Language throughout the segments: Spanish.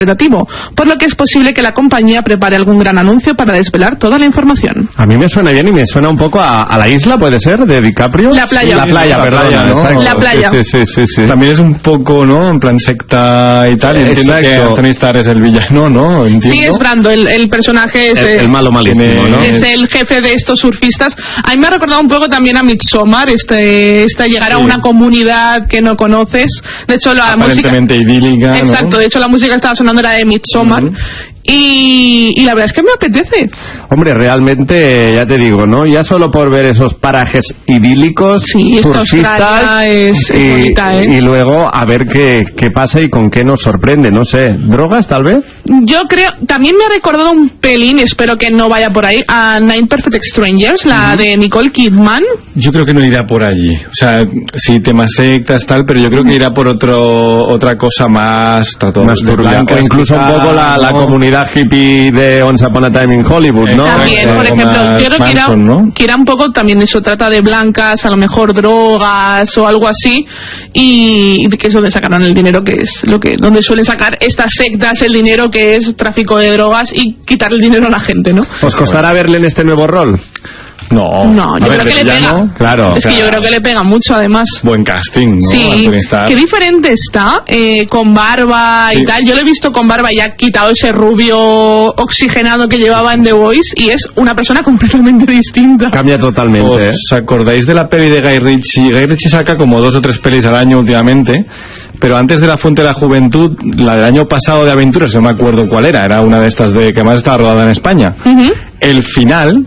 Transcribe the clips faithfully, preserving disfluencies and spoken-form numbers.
por lo que es posible que la compañía prepare algún gran anuncio para desvelar toda la información. A mí me suena bien y me suena un poco a, a La Isla, ¿puede ser? De DiCaprio. La playa. La playa, la perdón. playa, ¿no? La playa. Sí, sí, sí, sí. También es un poco, ¿no? En plan secta y tal. Y entiendo Exacto. que Anthony Starr es el villano, ¿no? Entiendo. Sí, es Brando, el, el personaje es El, el malo malísimo, tiene- ¿no? es el jefe de estos surfistas. A mí me ha recordado un poco también a Midsommar, este, este llegar a Sí. una comunidad que no conoces. De hecho, la música... Aparentemente idílica, ¿no? Exacto, de hecho la música que estaba sonando era de Midsommar. Ujú. Y, y la verdad es que me apetece. Hombre, realmente, ya te digo, ¿no? Ya solo por ver esos parajes idílicos, Sí, esta surfistas, Australia es- es y, bonita, ¿eh? y luego a ver qué, qué pasa y con qué nos sorprende, no sé. ¿Drogas, tal vez? Yo creo, también me ha recordado un pelín, espero que no vaya por ahí, a Nine Perfect Strangers, la de Nicole Kidman. Yo creo que no irá por allí. O sea, sí, temas sectas, tal, pero yo creo que irá por otro otra cosa más... trato Más de turbia. blancas, O incluso un quizá, poco la, la ¿no? comunidad hippie de Once Upon a Time in Hollywood, ¿no? Exacto. También, Eh, por como ejemplo, más yo creo que irá, Manson, ¿no? que irá un poco también eso, trata de blancas, a lo mejor drogas o algo así, y, y que es donde sacarán el dinero, que es lo que, donde suelen sacar estas sectas el dinero, que es tráfico de drogas y quitar el dinero a la gente, ¿no? ¿Os costará verle en este nuevo rol? No, No, A yo ver, creo que le villano, pega. claro. Es o sea, que yo creo que le pega mucho, además. Buen casting, ¿no? Sí, Anthony Starr. qué diferente está, eh, con barba y Sí. tal. Yo lo he visto con barba y ha quitado ese rubio oxigenado que llevaba en The Voice y es una persona completamente distinta. Cambia totalmente, ¿eh? ¿Os acordáis de la peli de Guy Ritchie? Guy Ritchie saca como dos o tres pelis al año últimamente, pero antes de La Fuente de la Juventud, la del año pasado de aventuras, no me acuerdo cuál era, era una de estas de que más estaba rodada en España. Ujú. El final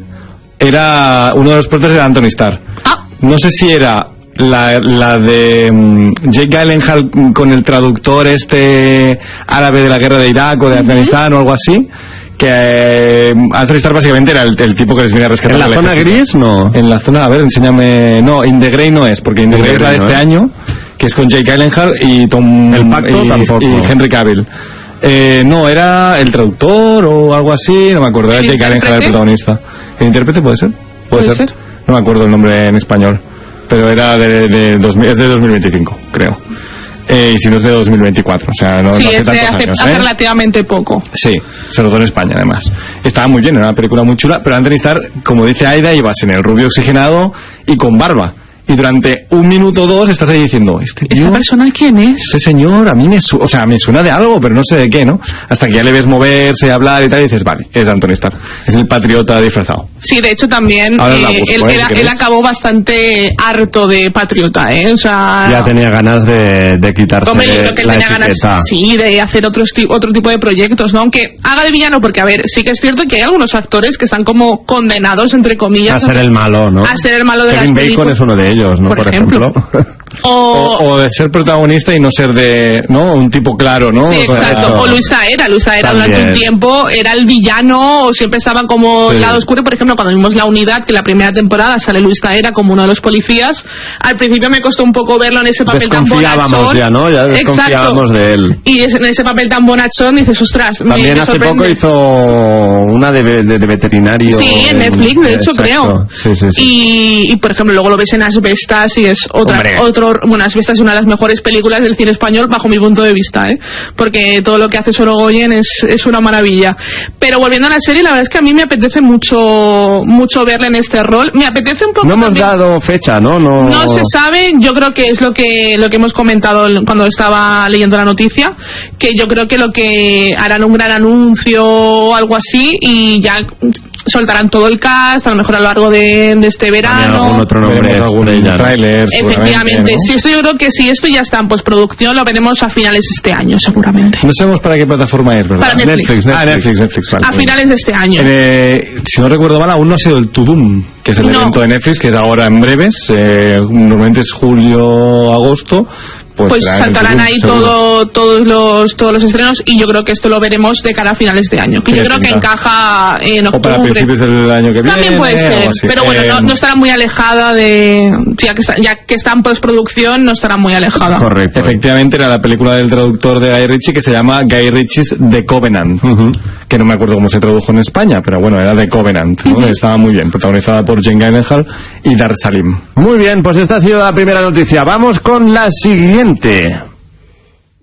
era uno de los protas de Anthony Starr. Ah, No sé si era la, la de um, Jake Gyllenhaal con el traductor este árabe de la guerra de Irak o de Afganistán o algo así, que eh, Anthony Starr básicamente era el, el tipo que les viene a rescatar. ¿En la al zona ejército. gris? No. En la zona, a ver, enséñame. No, In the Grey no es, porque In the In the Grey es la de Grey, este ¿no? año, que es con Jake Gyllenhaal y Tom. El Pacto y, tampoco. y Henry Cavill. Eh, no, era el traductor o algo así, no me acuerdo, era ¿El Jake Gyllenhaal el intérprete? protagonista. ¿El intérprete puede ser? ¿Puede ser? No me acuerdo el nombre en español, pero era de, de, dos mil, es de dos mil veinticinco, creo. Eh, y si no es de dos mil veinticuatro, o sea, no, sí, no hace es de tantos hace, años, hace ¿eh? relativamente poco. Sí, se rodó en España además. Estaba muy bien, era una película muy chula, pero Anthony Starr, como dice Aida, ibas en el rubio oxigenado y con barba. Y durante un minuto o dos estás ahí diciendo, este tío, ¿Esta persona quién es? este señor, a mí me, su o sea, me suena de algo, pero no sé de qué, ¿no? Hasta que ya le ves moverse, hablar y tal, y dices, vale, es Anthony Starr. Es el patriota disfrazado. Sí, de hecho también Ahora la eh, busco, él, ¿eh? él- si él queréis. acabó bastante harto de patriota, ¿eh? O sea, Ya tenía ganas de, de quitarse Hombre, yo creo que él la tenía etiqueta. ganas, sí, de hacer otros ti- otro tipo de proyectos, ¿no? Aunque haga de villano, porque, a ver, sí que es cierto que hay algunos actores que están como condenados, entre comillas, A ser el malo, ¿no? a ser el malo de Kevin las Bacon películas. es uno de ellos, ¿no? Por Por, ejemplo. ejemplo. O, O, o de ser protagonista y no ser de, ¿no? Un tipo claro, ¿no? sí, O sea, exacto. O Luis Taera. Luis Taera durante un También. tiempo era el villano, o siempre estaba como Sí. el lado oscuro. Por ejemplo, cuando vimos La Unidad, que la primera temporada sale Luis Taera como uno de los policías, al principio me costó un poco verlo en ese papel tan Desconfiábamos bonachón. ya, ¿no? Ya desconfiábamos Exacto. de él. Y es- en ese papel tan bonachón dices, ostras, me- También me hace sorprende. poco hizo una de, de, de veterinario. Sí, en Netflix, de hecho, Exacto. creo. Sí, sí, sí. Y, y, por ejemplo, luego lo ves en Asbestas y es otra, Hombre. otro, bueno, Asbestas es una de las mejores películas del cine español bajo mi punto de vista, ¿eh? Porque todo lo que hace Sorogoyen es, es una maravilla. Pero volviendo a la serie, la verdad es que a mí me apetece mucho, mucho verla en este rol. Me apetece un poco. No hemos también- dado fecha, ¿no? No, No se sabe, yo creo que es lo que lo que hemos comentado el- cuando estaba leyendo la noticia, que yo creo que lo que harán un gran anuncio o algo así y ya soltarán todo el cast, a lo mejor a lo largo de, de este También algún verano. otro nombre veremos algún estrella, ¿no? tráiler, Efectivamente, seguramente, ¿no? si esto yo creo que si esto ya está en postproducción, lo veremos a finales de este año, seguramente. No sabemos para qué plataforma es, ¿verdad? Para Netflix. Netflix, Ah, Netflix, Netflix, vale. A finales de este año. Eh, si no recuerdo mal, aún no ha sido el Tudum, que es el No. evento de Netflix, que es ahora en breves, eh, normalmente es julio, agosto. Pues, Pues será en el saltarán Tudum, ahí seguro. todo, todos los todos los estrenos y yo creo que esto lo veremos de cara a finales de año. Que yo Tiene creo que pinta. encaja en O para octubre. principios del año que viene. También puede o ser, así. pero bueno, Eh, no, no estará muy alejada de... Ya que está, ya que está en postproducción, no estará muy alejada. Correcto. Efectivamente, era la película del traductor de Guy Ritchie que se llama Guy Ritchie's The Covenant, Ujú. que no me acuerdo cómo se tradujo en España, pero bueno, era The Covenant, ¿no? Estaba muy bien, protagonizada por Jane Gyllenhaal y Dar Salim. Muy bien, pues esta ha sido la primera noticia. Vamos con la siguiente.